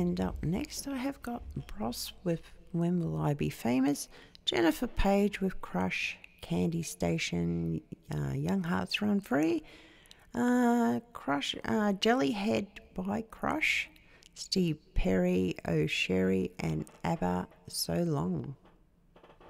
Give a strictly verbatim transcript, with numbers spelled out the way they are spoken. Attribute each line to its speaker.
Speaker 1: And up next I have got Bros with When Will I Be Famous, Jennifer Page with Crush, Candy Station, uh, Young Hearts Run Free, uh, Crush, uh, Jellyhead by Crush, Steve Perry, O'Sherry and ABBA, So Long.